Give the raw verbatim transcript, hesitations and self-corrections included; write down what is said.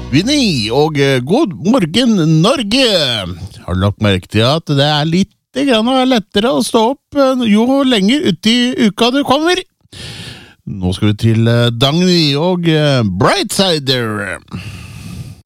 Vinni, og god morgen, Norge! Har du lagt merke til at det er litt grann lettere å stå opp jo lenger ut i uka du kommer? Nå skal vi til Dagny og Brightsider.